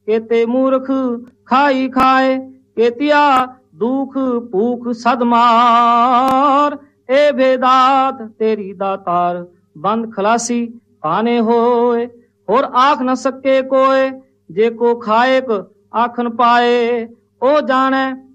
केते मूर्ख खाई खाए, केतिया दुख भूख सदमार। ए भेदात तेरी दातार, बंद खलासी पाने होए। और आख न सके कोय, जेको खाएक आखन पाए। ओ जाने